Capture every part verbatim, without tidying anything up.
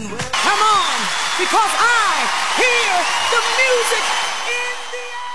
Come on, because I hear the music in the air.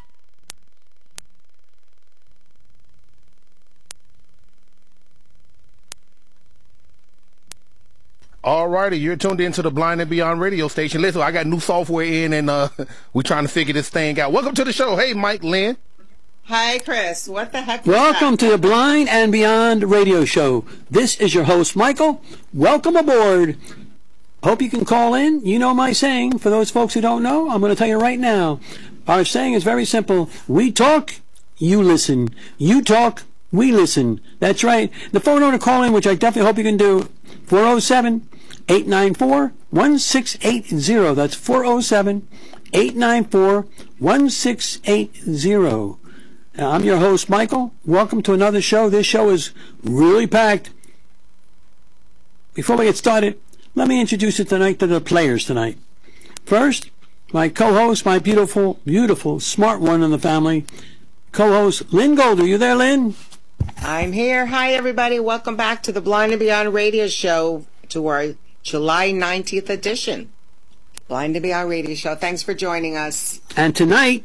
All righty, you're tuned into the Blind and Beyond radio station. Listen, I got new software in, and uh, we're trying to figure this thing out. Welcome to the show. Hey, Mike Lynn. Hi, Chris. What the heck was Welcome that? to the Blind and Beyond radio show. This is your host, Michael. Welcome aboard. Hope you can call in. You know my saying. For those folks who don't know, I'm going to tell you right now. Our saying is very simple. We talk, you listen. You talk, we listen. That's right. The phone number to call in, which I definitely hope you can do, four oh seven, eight nine four, one six eight zero. That's four oh seven, eight nine four, one six eight zero. Now, I'm your host, Michael. Welcome to another show. This show is really packed. Before we get started, let me introduce it tonight to the players tonight. First, my co-host, my beautiful, beautiful, smart one in the family, co-host Lynn Gold. Are you there, Lynn? I'm here. Hi, everybody. Welcome back to the Blind and Beyond radio show, to our July nineteenth edition. Blind and Beyond radio show. Thanks for joining us. And tonight,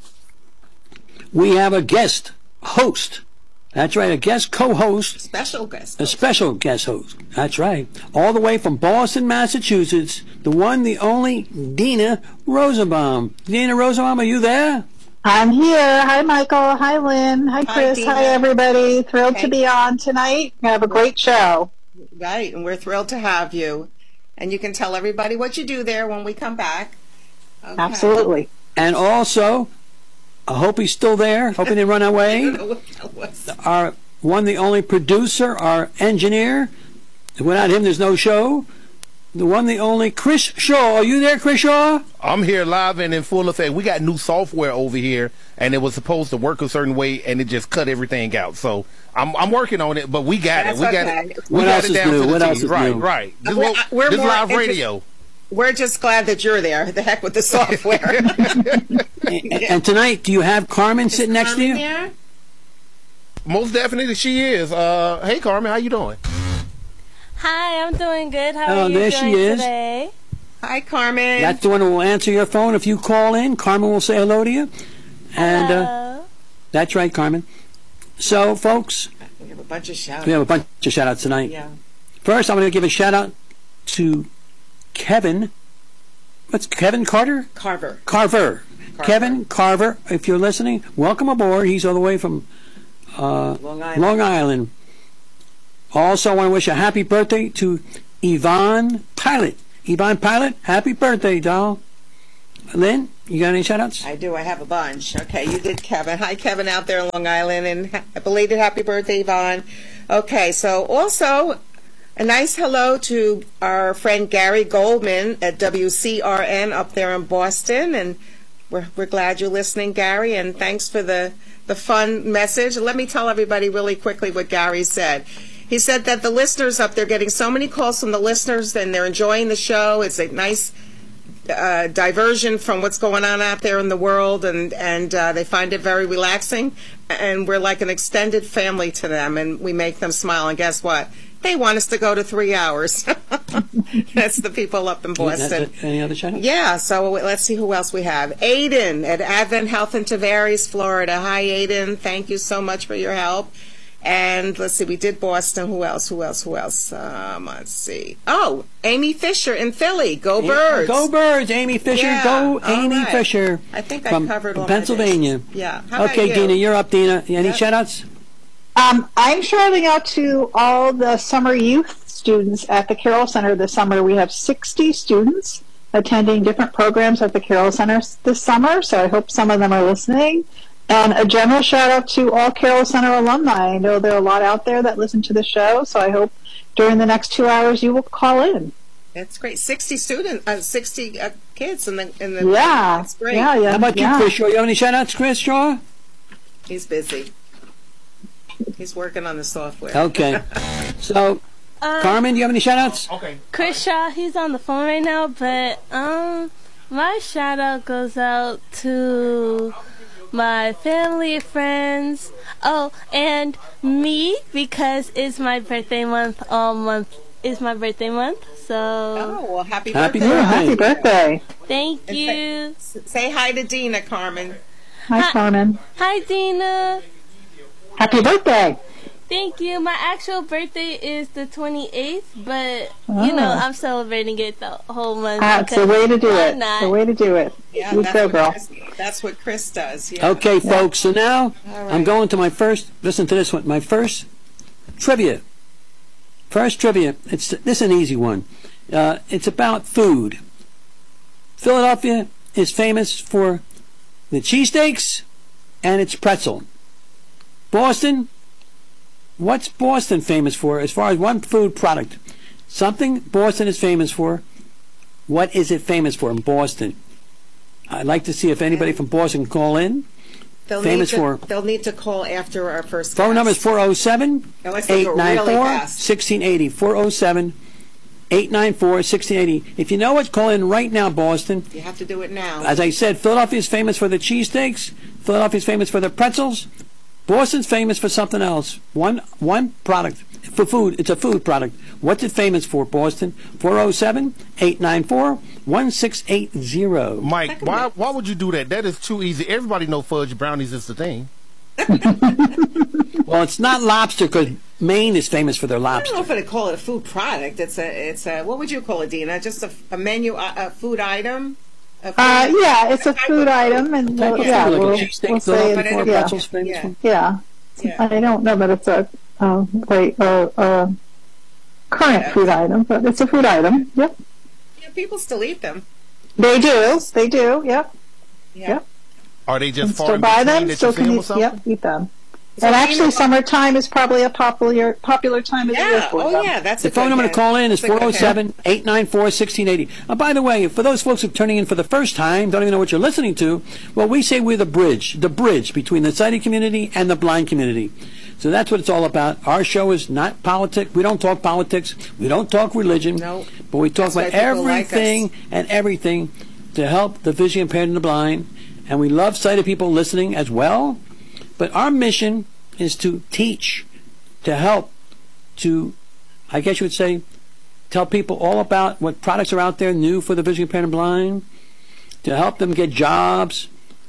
we have a guest host. That's right, a guest co-host. Special guest A host. special guest host. That's right. All the way from Boston, Massachusetts, the one, the only, Dina Rosenbaum. Dina Rosenbaum, are you there? I'm here. Hi, Michael. Hi, Lynn. Hi, Hi, Chris. Dina. Hi, everybody. Thrilled Hey. to be on tonight. We have a great show. Right, and we're thrilled to have you. And you can tell everybody what you do there when we come back. Okay. Absolutely. And also, I hope he's still there. Hope he didn't run away. Our one, the only producer, our engineer. Without him, there's no show. The one, the only Chris Shaw. Are you there, Chris Shaw? I'm here live and in full effect. We got new software over here, and it was supposed to work a certain way, and it just cut everything out. So I'm I'm working on it, but we got That's it. We got okay. it. We What got else it is down new? to the What T. else is right, new? right. This, We're- lo- we're this more live interest- radio. We're just glad that you're there. The heck with the software. And, and tonight, do you have Carmen sitting next to you? There? Most definitely, she is. Uh, hey, Carmen, how you doing? Hi, I'm doing good. How Oh, are you there she doing is. today? Hi, Carmen. That's the one who will answer your phone if you call in. Carmen will say hello to you. And uh, Hello. that's right, Carmen. So, folks, We have a bunch of shout we have a bunch of shout-outs tonight. Yeah. First, I'm going to give a shout-out to Kevin. What's Kevin Carter? Carver. Carver. Carver. Kevin Carver, if you're listening, welcome aboard. He's all the way from uh, Long Island. Long Island. Also, I want to wish a happy birthday to Yvonne Pilot. Yvonne Pilot, happy birthday, doll. Lynn, you got any shout-outs? I do. I have a bunch. Okay, you did, Kevin. Hi, Kevin, out there in Long Island, and ha- a belated happy birthday, Yvonne. Okay, so also a nice hello to our friend Gary Goldman at W C R N up there in Boston, and we're we're glad you're listening, Gary, and thanks for the the fun message. Let me tell everybody really quickly what Gary said. He said that the listeners up there, getting so many calls from the listeners, and they're enjoying the show. It's a nice uh, diversion from what's going on out there in the world, and and uh, they find it very relaxing. And we're like an extended family to them, and we make them smile. And guess what? They want us to go to three hours. That's the people up in Boston. That's it. Any other shout-outs? Yeah, so let's see who else we have. Aiden at Advent Health in Tavares, Florida. Hi, Aiden. Thank you so much for your help. And let's see, we did Boston. Who else? Who else? Who else? Um, let's see. Oh, Amy Fisher in Philly. Go Birds. Go Birds, Amy Fisher. Yeah, Go all Amy right. Fisher. I think I from covered all my Pennsylvania. dates. Yeah. How about Okay, you? Dina, you're up, Dina. Any Yep. shout-outs? Um, I'm shouting out to all the summer youth students at the Carroll Center this summer. We have sixty students attending different programs at the Carroll Center this summer, so I hope some of them are listening. And a general shout out to all Carroll Center alumni. I know there are a lot out there that listen to the show, so I hope during the next two hours you will call in. That's great. Sixty students, uh, sixty uh, kids in the in the. Yeah, That's great. yeah, yeah. How about yeah. you, Chris Shaw? You have any shout-outs, Chris Shaw? He's busy. He's working on the software. Okay. So, Um, Carmen, do you have any shout-outs? Okay. Chris Shaw, he's on the phone right now, but um, my shout out goes out to my family, friends, oh, and me, because it's my birthday month all month is my birthday month, so Oh, well, happy, Happy birthday. birthday. Happy birthday. thank And you. Say, say hi to Dina, Carmen. Hi, Carmen. Hi, Dina. Happy birthday. Thank you. My actual birthday is the twenty-eighth, but you know, Oh. I'm celebrating it the whole month. That's the because way to do why it. not? The way to do it. Yeah, You that's go, what girl. Chris, that's what Chris does. Yeah. Okay, folks, so now All right. I'm going to my first, listen to this one, my first trivia. First trivia, it's this is an easy one. Uh, it's about food. Philadelphia is famous for the cheesesteaks and its pretzel. Boston, what's Boston famous for as far as one food product? Something Boston is famous for. What is it famous for in Boston? I'd like to see if anybody from Boston can call in. They'll famous need to, for- They'll need to call after our first Phone guest. number is four oh seven, Now, let's take eight it nine really four, one fast. six eight zero. four oh seven, eight nine four, one six eight zero. If you know it, call in right now, Boston. You have to do it now. As I said, Philadelphia is famous for the cheesesteaks. Philadelphia is famous for the pretzels. Boston's famous for something else. One one product for food. It's a food product. What's it famous for, Boston? four oh seven, eight nine four, one six eight zero. Mike, why why would you do that? That is too easy. Everybody know fudge brownies is the thing. Well, it's not lobster because Maine is famous for their I don't know lobster. if I'd call it a food product. It's a, it's a, what would you call it, Dina? Just a, a menu, a, a food item? A food, Uh, yeah, it's a type food of- item, and Type we'll, of yeah, food, like a we'll, cheesesteak, we'll say Philadelphia it's, yeah, yeah, pretzels famous yeah. for. yeah. Yeah. I don't know that it's a uh, right, uh, uh, current food item, but it's a food item. Yep, Yeah, people still eat them. they do. They do. Yep, Yeah. Yep. Are they just and far still in buy between them. that Still you see can them or eat. something? Yep, eat them. So and Dina- actually, summertime is probably a popular popular time of the year Yeah. for Oh, them. yeah. That's The a phone good number to hint. call in is That's a good four oh seven, hint. eight nine four, one six eight zero. Uh, by the way, for those folks who are turning in for the first time, don't even know what you're listening to, well, we say we're the bridge, the bridge between the sighted community and the blind community. So that's what it's all about. Our show is not politics. We don't talk politics. We don't talk religion. No. But we talk That's why about people like us. everything and everything to help the visually impaired and the blind. And we love sighted people listening as well. But our mission is to teach, to help, to, I guess you would say, tell people all about what products are out there new for the visually impaired and blind, to help them get jobs.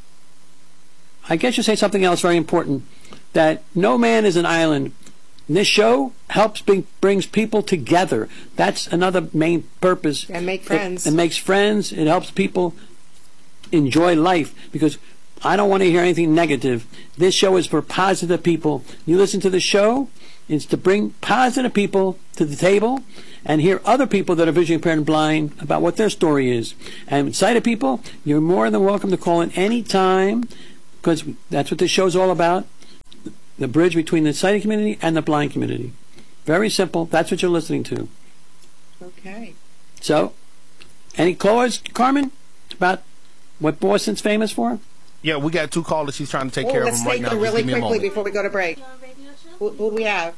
I guess you say something else very important, that no man is an island. And this show helps bring, brings people together. That's another main purpose. And make It- friends. It, makes friends. It helps people enjoy life, because I don't want to hear anything negative. This show is for positive people. You listen to the show, it's to bring positive people to the table and hear other people that are visually impaired and blind about what their story is. And sighted people, you're more than welcome to call in any time, because that's what this show's all about. The bridge between the sighted community and the blind community. Very simple. That's what you're listening to. Okay. So, any callers, Carmen, about what Boston's famous for? Yeah, we got two callers. She's trying to take Oh, care of let's them right take now. them Just really give me a quickly moment. before we go to break. Who, who do we have?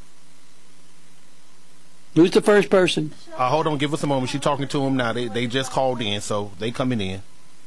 Who's the first person? Uh, hold on, give us a moment. She's talking to them now. They they just called in, so they coming in.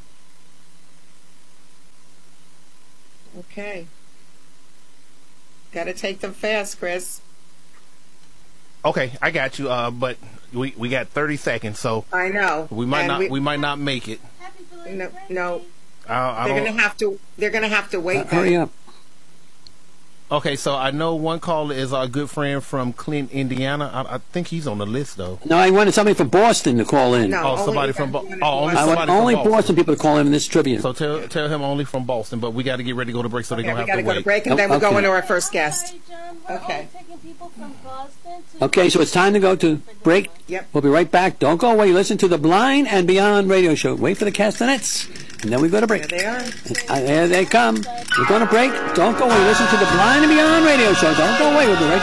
Okay. Got to take them fast, Chris. Okay, I got you. Uh, but we we got thirty seconds, so I know. we might And not we, might not make it. No, no. I, I They're don't. gonna have to. They're gonna have to wait. Uh, hurry up. Okay, so I know one caller is our good friend from Clint, Indiana. I, I think he's on the list though. No, I wanted somebody from Boston to call in. No, Oh, only somebody we from got Bo- one oh, only in I want somebody from only Boston. Boston people to call in in this trivia. So tell tell him only from Boston, but we got to get ready to go to break, so they're Okay, gonna we have got to to go to wait. break, and Oh, then we'll go okay. into our first guest. We're Okay. only taking people from Boston to Okay, so it's time to go to break. Yep. We'll be right back. Don't go away. Listen to the Blind and Beyond radio show. Wait for the castanets, and then we go to break. There they are. Uh, there they come. We're going to break. Don't go away. Listen to the Blind and Beyond radio show. Don't go away. We'll be right